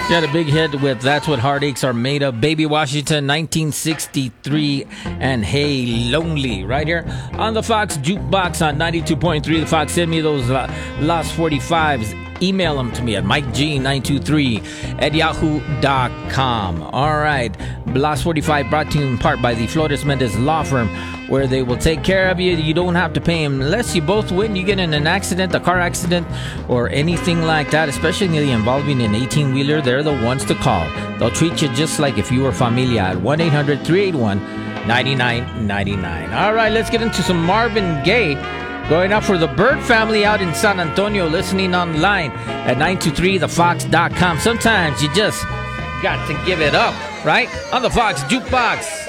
You had a big hit with That's What Heartaches Are Made Of, Baby Washington, 1963, and Hey Lonely, right here on the Fox Jukebox on 92.3. The Fox, send me those Lost 45s. Email them to me at MikeG923@yahoo.com. All right. Lost 45 brought to you in part by the Flores Mendez Law Firm, where they will take care of you. You don't have to pay them unless you both win. You get in an accident, a car accident, or anything like that, especially involving an 18-wheeler, they're the ones to call. They'll treat you just like if you were familia at 1-800-381-9999. All right, let's get into some Marvin Gaye. Going up for the Bird family out in San Antonio, listening online at 923thefox.com. Sometimes you just got to give it up, right? On the Fox Jukebox.